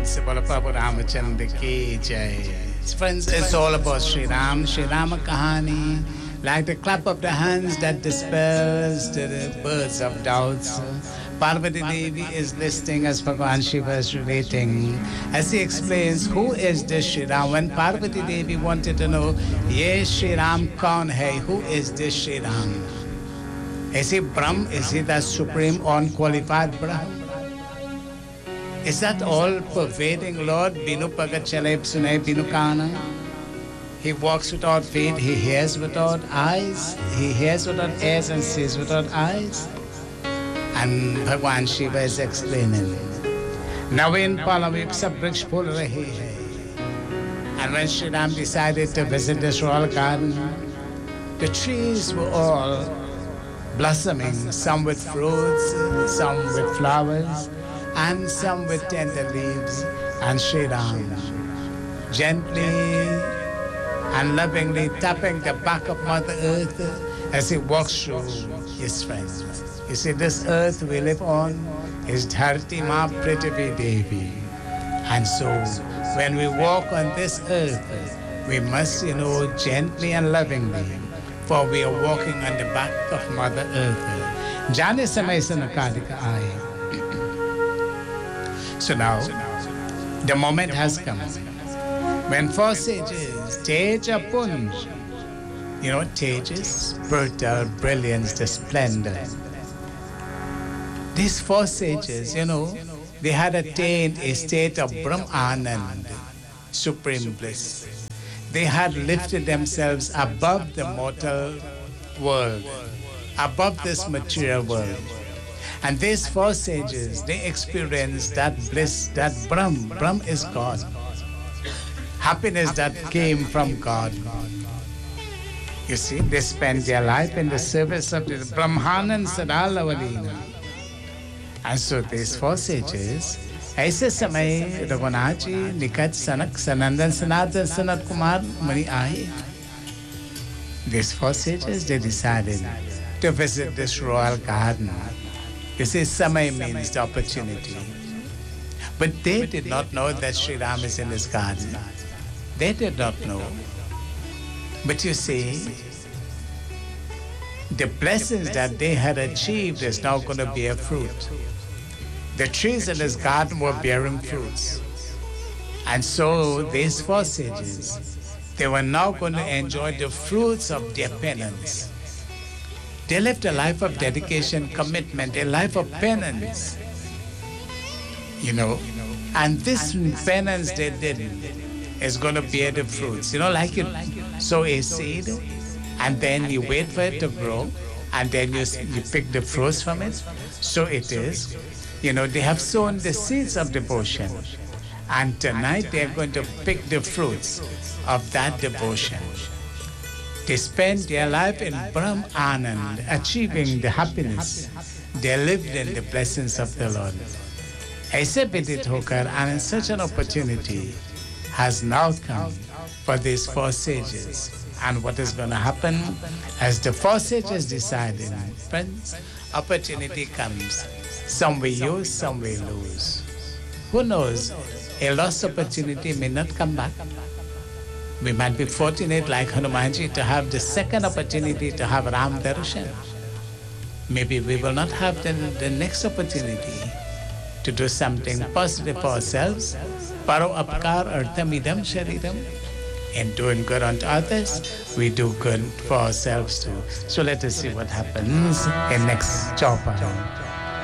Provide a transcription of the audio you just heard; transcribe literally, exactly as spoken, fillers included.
friends. Bola Prabhu Ramachandra ki jai. Friends, it's all about Sri Ram, Sri Rama Kahani, like the clap of the hands that dispels the birds of doubts. Parvati Devi is listening as Bhagavan Shiva is relating. As he explains, who is this Sri Ram? When Parvati Devi wanted to know, Ye Sri Ram kaun hai? Who is this Sri Ram? Is he Brahm? Is he the supreme unqualified Brahm? Is that all-pervading Lord? Binu pagat chale sunay binu kana. He walks without feet, he hears without eyes, he hears without ears and sees without eyes. And Bhagwan Shiva is explaining. Naveen palavik sab vriksh phul rahe hai. And when Sri Ram decided to visit this royal garden, the trees were all blossoming, some with fruits, some with flowers, and some with tender leaves. And Sri Ram gently and lovingly tapping the back of Mother Earth as he walks through his friends. You see, this earth we live on is Dharti Ma Prithvi Devi. And so, when we walk on this earth, we must, you know, gently and lovingly, for we are walking on the back of Mother Earth. Jane samay se nakadika aaye. So now, the moment has come when four sages, Teja Punj, you know, Tejas, brutal brilliance, the splendor. These four sages, you know, they had attained a state of Brahmanand, supreme bliss. They had lifted themselves above the mortal world, above this material world. And these four sages, they experienced that bliss, that Brahm. Brahm is God. Happiness that came from God. You see, they spent their life in the service of the Brahmanan Sadalavalina. And so these four sages, ऐसे समय रघुनाथ जी निकट सनक सनंदन सनातन सनत कुमार मणि आए. These four sages, they decided to visit this royal garden. This is Samay means the opportunity. But they did not know that Sri Ram is in this garden. They did not know. But you see, the blessings that they had achieved is now going to bear fruit. The trees in this garden were bearing fruits. And so these four sages, they were now going to enjoy the fruits of their penance. They lived a life of dedication, commitment, a life of penance. You know, and this penance they did is going to bear the fruits. You know, like you sow a seed, and then you wait for it to grow, and then you, you pick the fruits from it. So it is. You know, they have sown the seeds of devotion, and tonight they are going to pick the fruits of that devotion. They spend their life in Brahm Anand, achieving the happiness. They lived in the blessings of the Lord. ऐसे विदित होकर, and such an opportunity has now come for these four sages. And what is going to happen? As the four sages decided, friends, opportunity comes. Some we use, some we lose. Who knows? A lost opportunity may not come back. We might be fortunate, like Hanumanji, to have the second opportunity to have Ram Darshan. Maybe we will not have the, the next opportunity to do something positive for ourselves. Paro apkar artham idam shariram. In doing good unto others, we do good for ourselves too. So let us see what happens in next chapter.